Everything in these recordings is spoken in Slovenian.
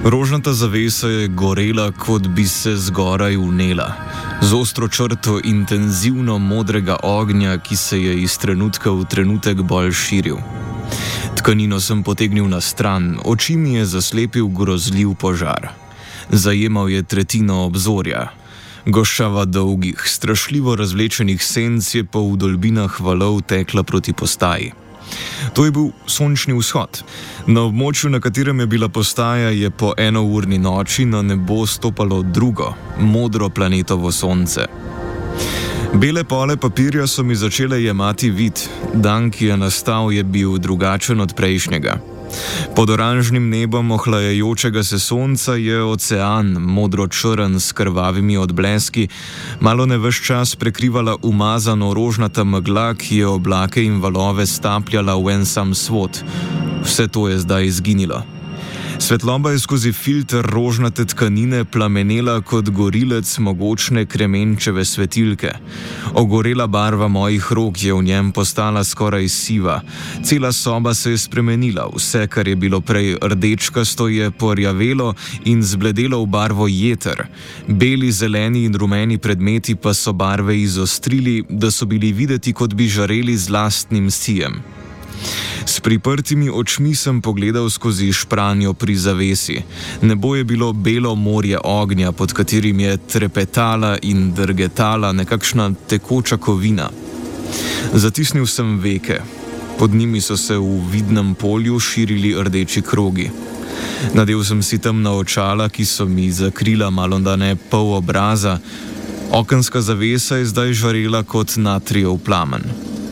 Rožnata zavesa je gorela, kot bi se zgoraj vnela, z ostro črto intenzivno modrega ognja, ki se je iz trenutka v trenutek bolj širil. Tkanino sem potegnil na stran, oči mi je zaslepil grozljiv požar. Zajemal je tretjino obzorja. Goščava dolgih, strašljivo razvlečenih senc je po vdolbinah valov tekla proti postaji. To je bil sončni vzhod. Na območju, na katerem je bila postaja, je po enourni noči na nebo stopalo drugo, modro planetovo sonce. Bele pole papirja so mi začele jemati vid. Dan, ki je nastal, je bil drugačen od prejšnjega. Pod oranžnim nebom ohlajajočega se sonca je ocean, modro-črn s krvavimi odbleski, malo ne ves čas prekrivala umazano rožnata megla, ki je oblake in valove stapljala v en sam svod. Vse to je zdaj izginilo. Svetloba je skozi filter rožnate tkanine plamenela kot gorilec mogočne kremenčeve svetilke. Ogorela barva mojih rok je v njem postala skoraj siva. Cela soba se je spremenila, vse, kar je bilo prej rdečkasto, je porjavelo in zbledelo v barvo jeter. Beli, zeleni in rumeni predmeti pa so barve izostrili, da so bili videti, kot bi žareli z lastnim sijem. S priprtimi očmi sem pogledal skozi špranjo pri zavesi. Nebo je bilo belo morje ognja, pod katerim je trepetala in drgetala nekakšna tekoča kovina. Zatisnil sem veke. Pod njimi so se v vidnem polju širili rdeči krogi. Nadel sem si temna očala, ki so mi zakrila malodane pol obraza. Okenska zavesa je zdaj žarela kot natrijev plamen.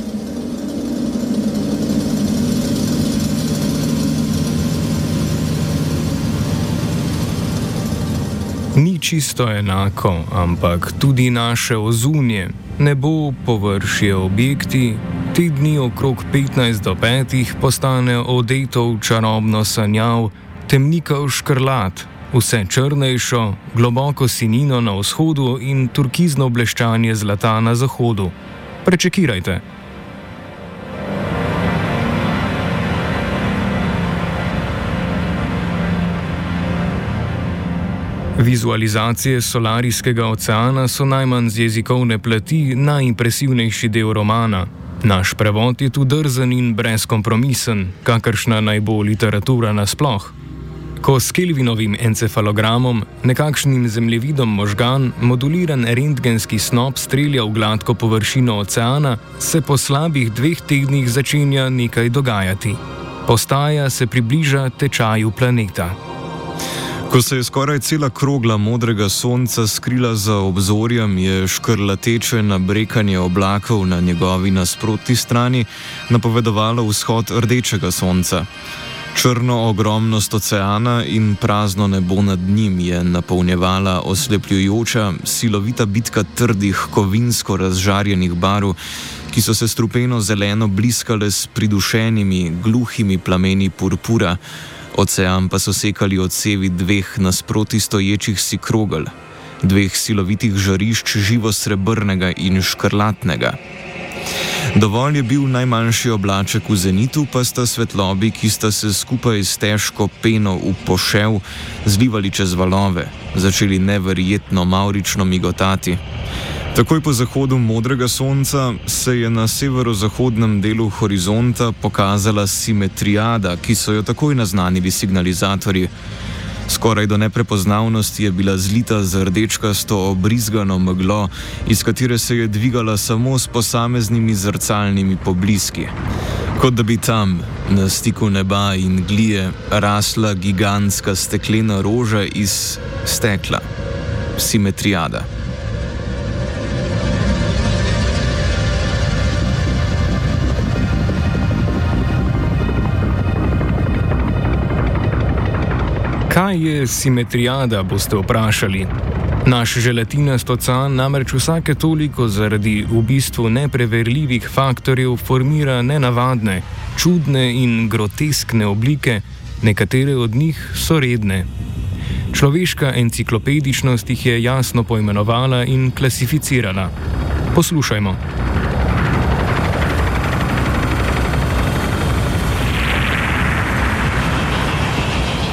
Ni čisto enako, ampak tudi naše ozunje, nebo, površje, objekti, te dni okrog 15 do 5 postane odeto v čarobno sanjav, temnikav škrlat, vse črnejšo, globoko sinino na vzhodu in turkizno bleščanje zlata na zahodu. Prečekirajte. Vizualizacije solarijskega oceana so najmanj z jezikovne plati najimpresivnejši del romana. Naš prevod je tu drzen in brezkompromisen, kakršna naj bo literatura nasploh. Ko s Kelvinovim encefalogramom, nekakšnim zemljevidom možgan, moduliran rentgenski snop strelja v gladko površino oceana, se po slabih 2 tednih začenja nekaj dogajati. Postaja se približa tečaju planeta. Ko se je skoraj cela krogla modrega sonca skrila za obzorjem, je škrlateče nabrekanje oblakov na njegovi nasprotni strani napovedovalo vzhod rdečega sonca. Črno ogromnost oceana in prazno nebo nad njim je napolnjevala oslepljujoča, silovita bitka trdih, kovinsko razžarjenih barv, ki so se strupeno zeleno bliskale s pridušenimi, gluhimi plameni purpura. Ocean pa so sekali odsevi 2 nasproti stoječih si krogel, 2 silovitih žarišč živo-srebrnega in škrlatnega. Dovolj je bil najmanjši oblaček v zenitu, pa sta svetlobi, ki sta se skupaj s težko peno v pošev zlivali čez valove, začeli neverjetno mavrično migotati. Takoj po zahodu modrega sonca se je na severozahodnem delu horizonta pokazala simetrijada, ki so jo takoj naznanili signalizatorji. Skoraj do neprepoznavnosti je bila zlita z rdečkasto obrizgano meglo, iz katere se je dvigala samo s posameznimi zrcalnimi pobliski. Kot da bi tam, na stiku neba in glije, rasla gigantska steklena roža iz stekla. Simetrijada. Kaj je simetrijada, boste vprašali? Naš želatinast ocean namreč vsake toliko zaradi v bistvu nepreverljivih faktorjev formira nenavadne, čudne in groteskne oblike, nekatere od njih so redne. Človeška enciklopedičnost jih je jasno poimenovala in klasificirala. Poslušajmo.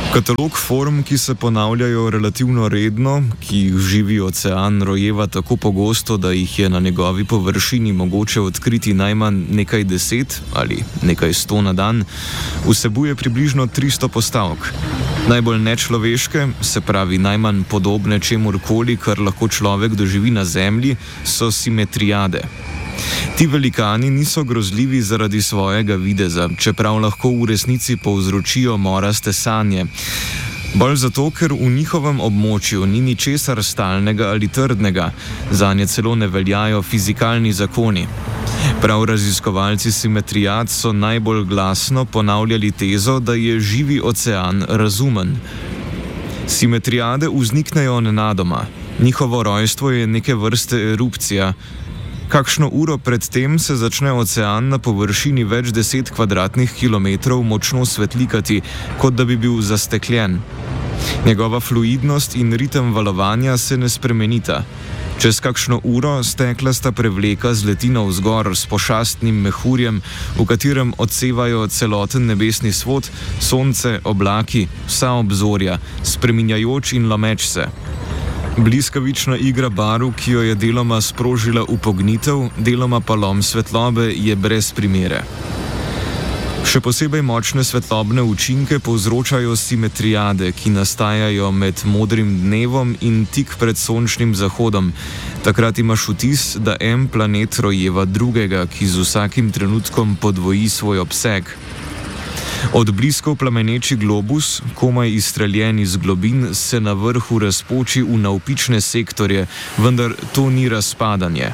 Katalog form, ki se ponavljajo relativno redno, ki jih živi ocean, rojeva tako pogosto, da jih je na njegovi površini mogoče odkriti najmanj nekaj 10 ali nekaj 100 na dan, vsebuje približno 300 postavk. Najbolj nečloveške, se pravi najmanj podobne čemurkoli, kar lahko človek doživi na Zemlji, so simetrijade. Ti velikani niso grozljivi zaradi svojega videza, čeprav lahko v resnici povzročijo moraste sanje. Bolj zato, ker v njihovem območju ni ničesar stalnega ali trdnega, zanje celo ne veljajo fizikalni zakoni. Prav raziskovalci simetrijad so najbolj glasno ponavljali tezo, da je živi ocean razumen. Simetrijade vzniknejo nenadoma. Njihovo rojstvo je neke vrste erupcija. Kakšno uro predtem se začne ocean na površini več 10 kvadratnih kilometrov močno svetlikati, kot da bi bil zastekljen. Njegova fluidnost in ritem valovanja se ne spremenita. Čez kakšno uro steklasta prevleka zleti navzgor s pošastnim mehurjem, v katerem odsevajo celoten nebesni svod, sonce, oblaki, vsa obzorja, spreminjajoč in lomeč se. Bliskavična igra barv, ki jo je deloma sprožila upognitev, deloma pa lom svetlobe, je brez primere. Še posebej močne svetlobne učinke povzročajo simetrijade, ki nastajajo med modrim dnevom in tik pred sončnim zahodom. Takrat imaš vtis, da en planet rojeva drugega, ki z vsakim trenutkom podvoji svoj obseg. Od bliskov plameneči globus, komaj izstreljen iz globin, se na vrhu razpoči v navpične sektorje, vendar to ni razpadanje.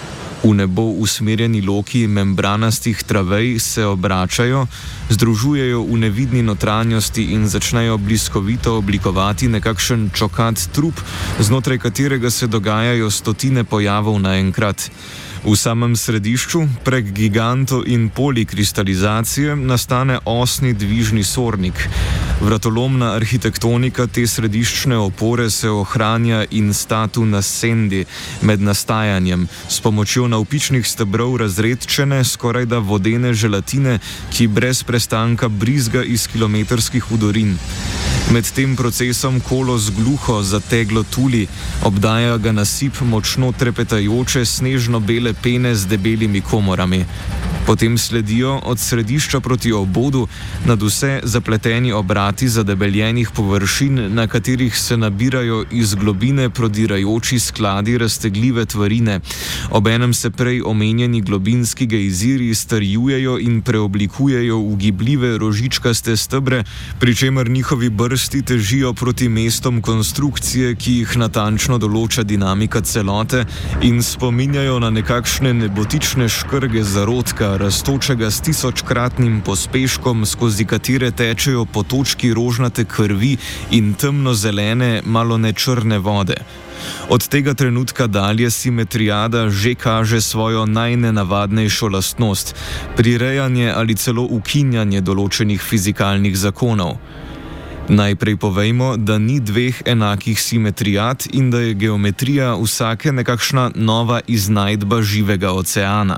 V nebo usmerjeni loki membranastih travej se obračajo, združujejo v nevidni notranjosti in začnejo bliskovito oblikovati nekakšen čokat trup, znotraj katerega se dogajajo stotine pojavov naenkrat. V samem središču, prek giganto in polikristalizacije, nastane osni dvižni sornik. Vratolomna arhitektonika te središčne opore se ohranja in statu nascendi med nastajanjem, s pomočjo navpičnih stebrov razredčene, skorajda vodene želatine, ki brez prestanka brizga iz kilometrskih vodorin. Med tem procesom kolo z gluho zateglo tuli, obdaja ga nasip močno trepetajoče snežno-bele pene z debelimi komorami. Potem sledijo od središča proti obodu nadvse zapleteni obrati zadebeljenih površin, na katerih se nabirajo iz globine prodirajoči skladi raztegljive tvarine. Obenem se prej omenjeni globinski gejziri strjujejo in preoblikujejo v gibljive rožičkaste stebre, pri čemer njihovi brsti težijo proti mestom konstrukcije, ki jih natančno določa dinamika celote in spominjajo na nekakšne nebotične škrge zarodka, rastočega s 1000-kratnim pospeškom, skozi katere tečejo potočki rožnate krvi in temno-zelene, malone črne vode. Od tega trenutka dalje simetrijada že kaže svojo najnenavadnejšo lastnost, prirejanje ali celo ukinjanje določenih fizikalnih zakonov. Najprej povejmo, da ni dveh enakih simetrijad in da je geometrija vsake nekakšna nova iznajdba živega oceana.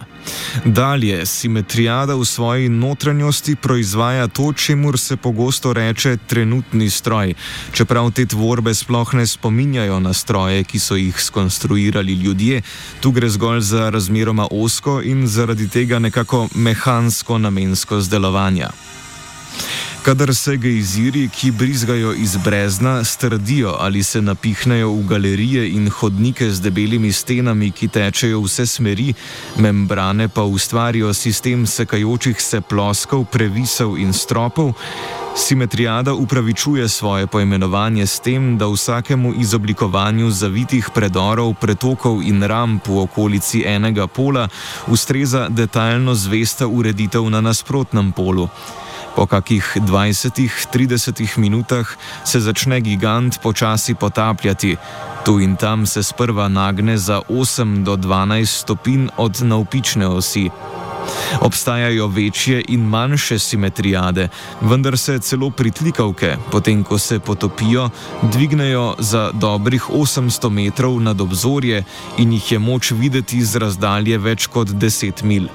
Dalje, simetrijada v svoji notranjosti proizvaja to, čemur se pogosto reče trenutni stroj, čeprav te tvorbe sploh ne spominjajo na stroje, ki so jih skonstruirali ljudje, tu gre zgolj za razmeroma ozko in zaradi tega nekako mehansko namensko zdelovanja. Kadar se gejziri, ki brizgajo iz brezna, strdijo ali se napihnejo v galerije in hodnike z debelimi stenami, ki tečejo vse smeri, membrane pa ustvarijo sistem sekajočih se ploskov, previsov in stropov, simetrijada upravičuje svoje poimenovanje s tem, da vsakemu izoblikovanju zavitih predorov, pretokov in ramp v okolici enega pola ustreza detaljno zvesta ureditev na nasprotnem polu. Po kakih 20-30 minutah se začne gigant počasi potapljati. Tu in tam se sprva nagne za 8 do 12 stopinj od navpične osi. Obstajajo večje in manjše simetrijade, vendar se celo pritlikavke, potem ko se potopijo, dvignejo za dobrih 800 metrov nad obzorje in jih je moč videti z razdalje več kot 10 milj.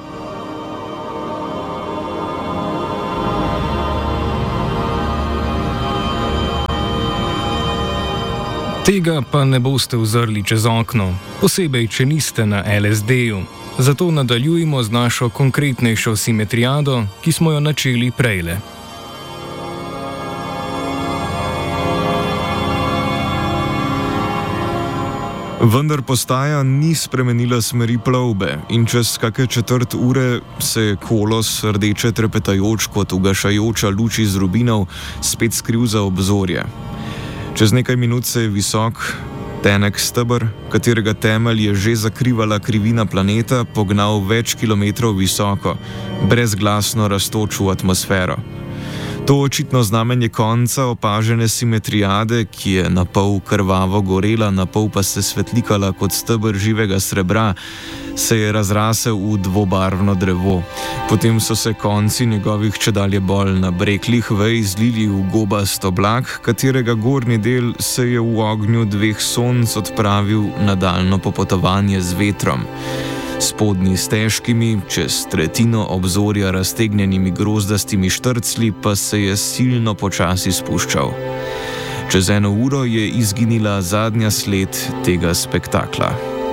Tega pa ne boste uzrli čez okno, posebej, če niste na LSD-ju. Zato nadaljujemo z našo konkretnejšo simetrijado, ki smo jo načeli prejle. Vendar postaja ni spremenila smeri plovbe in čez kakšne četrt ure se je kolos, rdeče trepetajoč kot ugašajoča luč iz rubinov, spet skril za obzorje. Čez nekaj minut se je visok, tenek steber, katerega temelj je že zakrivala krivina planeta, pognal več kilometrov visoko, brezglasno rastoč v atmosfero. To očitno znamenje konca opažene simetrijade, ki je na pol krvavo gorela, na pol pa se svetlikala kot steber živega srebra, se je razrasel v dvobarvno drevo. Potem so se konci njegovih čedalje bolj nabreklih vej zlili v gobast oblak, katerega gornji del se je v ognju dveh sonc odpravil na daljno popotovanje z vetrom. Spodnji s težkimi, čez tretjino obzorja raztegnjenimi grozdastimi štrcli pa se je silno počasi spuščal. Čez 1 uro je izginila zadnja sled tega spektakla.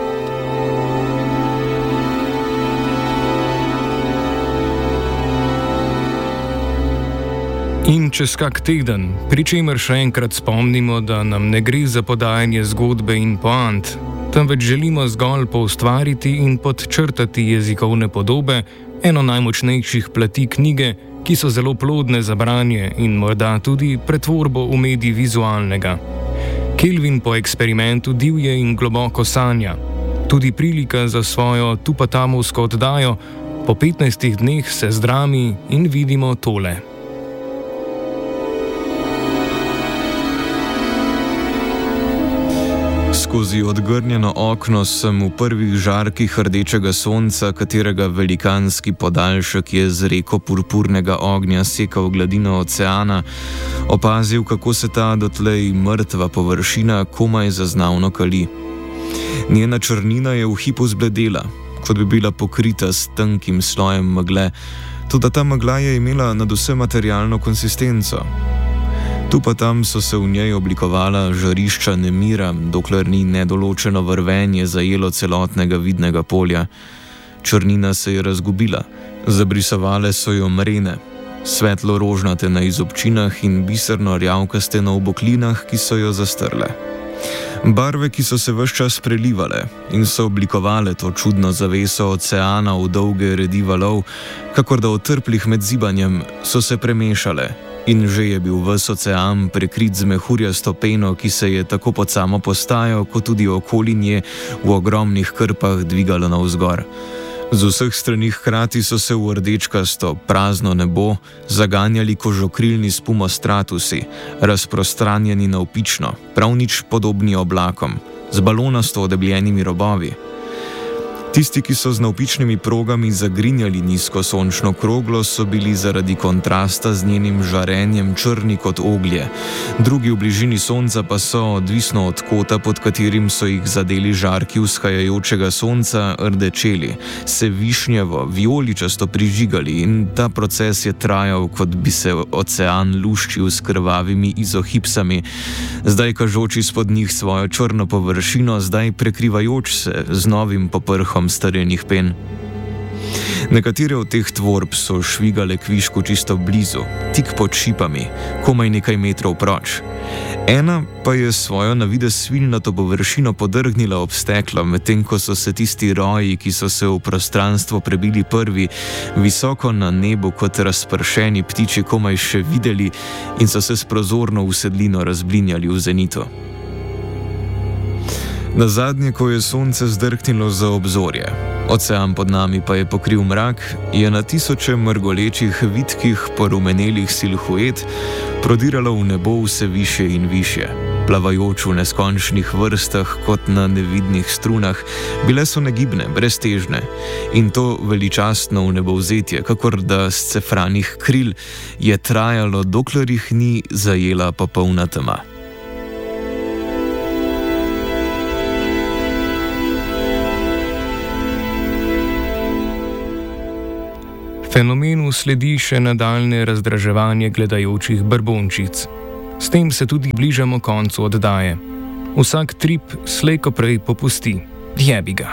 In čez kak teden, pri čemer še enkrat spomnimo, da nam ne gre za podajanje zgodbe in poant, temveč želimo zgolj poustvariti in podčrtati jezikovne podobe, eno najmočnejših plati knjige, ki so zelo plodne za branje in morda tudi pretvorbo v medij vizualnega. Kelvin po eksperimentu divje in globoko sanja. Tudi prilika za svojo tupatamovsko oddajo, po 15 dneh se zdrami in vidimo tole. Skozi odgrnjeno okno sem v prvih žarkih rdečega sonca, katerega velikanski podaljšek je z reko purpurnega ognja sekal gladino oceana, opazil, kako se ta dotlej mrtva površina komaj zaznavno kali. Njena črnina je v hipu zbledela, kot bi bila pokrita s tankim slojem megle, toda ta megla je imela nadvse materialno konsistenco. Tu pa tam so se v njej oblikovala žarišča nemira, dokler ni nedoločeno vrvenje zajelo celotnega vidnega polja. Črnina se je razgubila, zabrisovale so jo mrene, svetlo rožnate na izobčinah in biserno rjavkaste na oboklinah, ki so jo zastrle. Barve, ki so se ves čas prelivale in so oblikovale to čudno zaveso oceana v dolge redi valov, kakor da otrplih med zibanjem, so se premešale. In že je bil ves ocean prekrit z mehurjasto peno, ki se je tako pod samo postajo, kot tudi okoli nje v ogromnih krpah dvigala navzgor. Z vseh strani hkrati so se v rdečkasto, prazno nebo zaganjali kožokrilni spumostratusi, razprostranjeni navpično, prav nič podobni oblakom, z balonasto odebljenimi robovi. Tisti, ki so z navpičnimi progami zagrinjali nizko sončno kroglo, so bili zaradi kontrasta z njenim žarenjem črni kot oglje. Drugi v bližini sonca pa so, odvisno od kota, pod katerim so jih zadeli žarki vzhajajočega sonca, rdečeli, se višnjevo, vijoličasto prižigali in ta proces je trajal, kot bi se ocean luščil s krvavimi izohipsami, zdaj kažoči spod njih svojo črno površino, zdaj prekrivajoč se z novim poprhom strjenih pen. Nekatere od teh tvorb so švigale kvišku čisto blizu, tik pod šipami, komaj nekaj metrov proč. Ena pa je svojo navidez svilnato površino podrgnila ob steklo, medtem ko so se tisti roji, ki so se v prostranstvo prebili prvi, visoko na nebu kot razpršeni ptiči komaj še videli in so se s prozorno usedlino razblinjali v zenitu. Nazadnje, ko je sonce zdrknilo za obzorje, ocean pod nami pa je pokril mrak, je na tisoče mrgolečih, vitkih, porumenelih silhuet prodiralo v nebo vse više in više, plavajoč v neskončnih vrstah kot na nevidnih strunah, bile so negibne, breztežne in to veličastno v nebovzetje, kakor da s cefranih kril je trajalo, dokler jih ni zajela popolna tema. Fenomenu sledi še nadaljne razdraževanje gledajočih brbončic. S tem se tudi bližamo koncu oddaje. Vsak trip slej ko prej popusti. Jebi ga.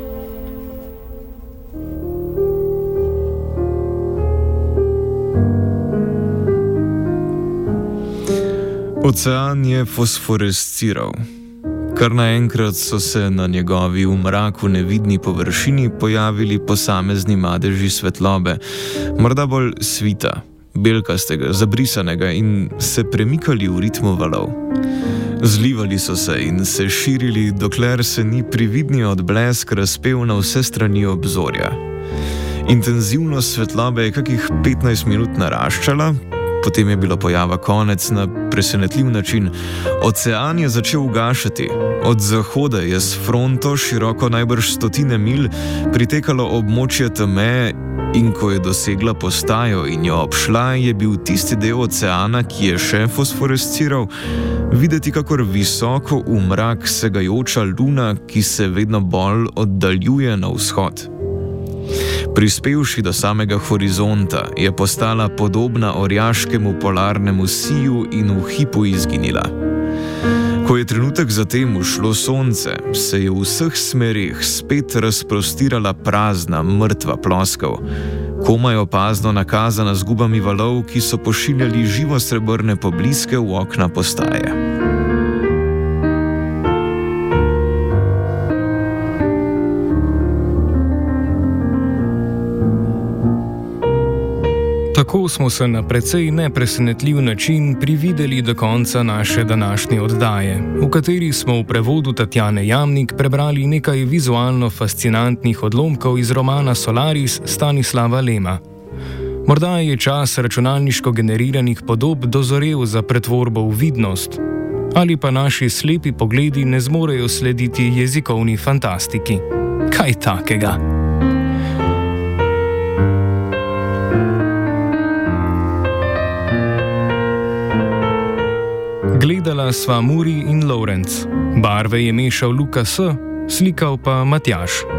Ocean je fosforesciral. Kar naenkrat so se na njegovi v mraku nevidni površini pojavili posamezni madeži svetlobe, morda bolj svita, belkastega, zabrisanega in se premikali v ritmu valov. Zlivali so se in se širili, dokler se ni prividni odblesk razpel na vse strani obzorja. Intenzivnost svetlobe je kakih 15 minut naraščala, potem je bilo pojava konec na presenetljiv način. Ocean je začel ugašati. Od zahoda je s fronto, široko najbrž 100 milj, pritekalo območje teme in ko je dosegla postajo in jo obšla, je bil tisti del oceana, ki je še fosforesciral, videti kakor visoko v mrak segajoča luna, ki se vedno bolj oddaljuje na vzhod. Prispevši do samega horizonta, je postala podobna orjaškemu polarnemu siju in v hipu izginila. Ko je trenutek zatem ušlo sonce, se je v vseh smerih spet razprostirala prazna, mrtva ploskev, komaj opazno nakazana z gubami valov, ki so pošiljali živosrebrne pobliske v okna postaje. Tako smo se na precej nepresenetljiv način privideli do konca naše današnje oddaje, v kateri smo v prevodu Tatjane Jamnik prebrali nekaj vizualno fascinantnih odlomkov iz romana Solaris Stanislava Lema. Morda je čas računalniško generiranih podob dozorel za pretvorbo v vidnost, ali pa naši slepi pogledi ne zmorejo slediti jezikovni fantastiki. Kaj takega? Gledala sva Muri in Lorenz. Barve je mešal Luka S., slikal pa Matjaž.